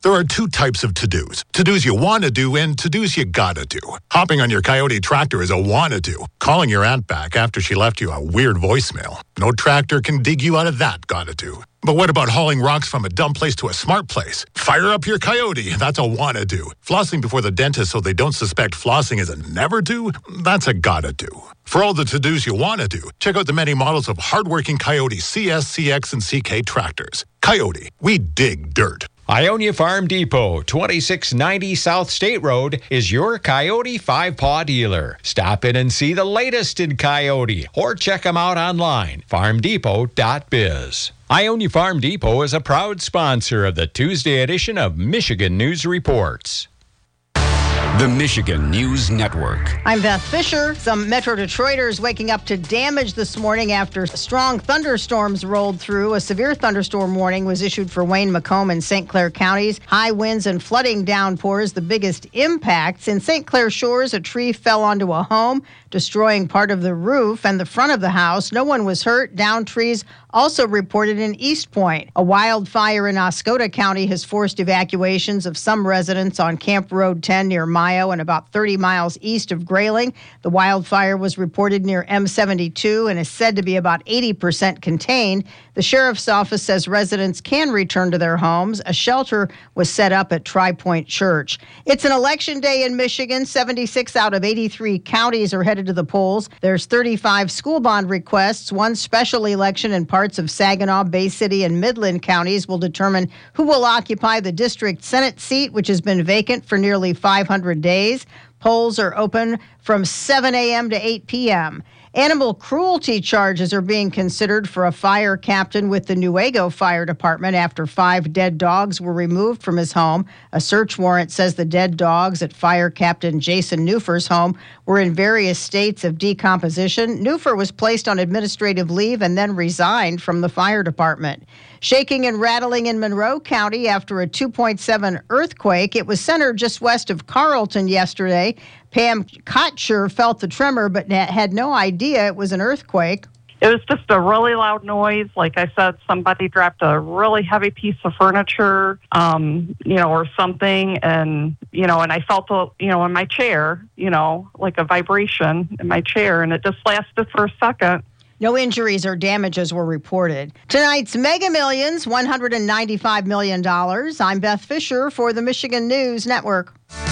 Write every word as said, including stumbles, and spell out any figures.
There are two types of to-dos. To-dos you want to do and to-dos you gotta do. Hopping on your Coyote tractor is a wanna do. Calling your aunt back after she left you a weird voicemail. No tractor can dig you out of that gotta do. But what about hauling rocks from a dumb place to a smart place? Fire up your Coyote. That's a wanna do. Flossing before the dentist so they don't suspect flossing is a never do? That's a gotta do. For all the to-dos you want to do, check out the many models of hardworking Coyote C S, C X, and C K tractors. Coyote, we dig dirt. Ionia Farm Depot, twenty-six ninety South State Road, is your Coyote five-paw dealer. Stop in and see the latest in Coyote, or check them out online, farm depot dot biz. Ionia Farm Depot is a proud sponsor of the Tuesday edition of Michigan News Reports. The Michigan News Network. I'm Beth Fisher. Some Metro Detroiters waking up to damage this morning after strong thunderstorms rolled through. A severe thunderstorm warning was issued for Wayne, Macomb, and Saint Clair counties. High winds and flooding downpours, the biggest impacts. In Saint Clair Shores, a tree fell onto a home, destroying part of the roof and the front of the house. No one was hurt. Downed trees also reported in East Point. A wildfire in Oscoda County has forced evacuations of some residents on Camp Road ten near Mayo and about thirty miles east of Grayling. The wildfire was reported near M seventy-two and is said to be about eighty percent contained. The sheriff's office says residents can return to their homes. A shelter was set up at Tri-Point Church. It's an election day in Michigan. seventy-six out of eighty-three counties are headed to the polls. There's thirty-five school bond requests. One special election in parts of Saginaw, Bay City, and Midland counties will determine who will occupy the district Senate seat, which has been vacant for nearly five hundred days. Polls are open from seven a.m. to eight p.m. Animal cruelty charges are being considered for a fire captain with the Newaygo Fire Department after five dead dogs were removed from his home. A search warrant says the dead dogs at Fire Captain Jason Newfer's home were in various states of decomposition. Newfer was placed on administrative leave and then resigned from the fire department. Shaking and rattling in Monroe County after a two point seven earthquake. It was centered just west of Carlton yesterday. Pam Kotcher felt the tremor but had no idea it was an earthquake. It was just a really loud noise. Like I said, somebody dropped a really heavy piece of furniture, um, you know, or something. And, you know, and I felt, a, you know, in my chair, you know, like a vibration in my chair. And it just lasted for a second. No injuries or damages were reported. Tonight's Mega Millions, one hundred ninety-five million dollars. I'm Beth Fisher for the Michigan News Network.